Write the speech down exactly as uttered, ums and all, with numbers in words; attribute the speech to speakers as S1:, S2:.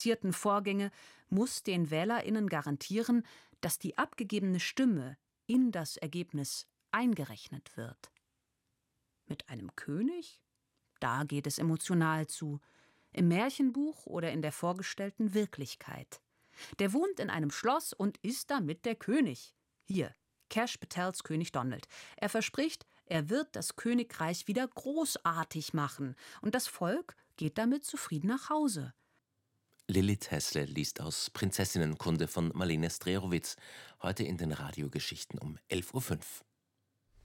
S1: Vorgänge muss den WählerInnen garantieren, dass die abgegebene Stimme in das Ergebnis eingerechnet wird. Mit einem König? Da geht es emotional zu. Im Märchenbuch oder in der vorgestellten Wirklichkeit. Der wohnt in einem Schloss und ist damit der König. Hier, Kash Patels König Donald. Er verspricht, er wird das Königreich wieder großartig machen. Und das Volk geht damit zufrieden nach Hause.
S2: Lilith Hässle liest aus Prinzessinnenkunde von Marlene Strerowitz, heute in den Radiogeschichten um elf Uhr fünf.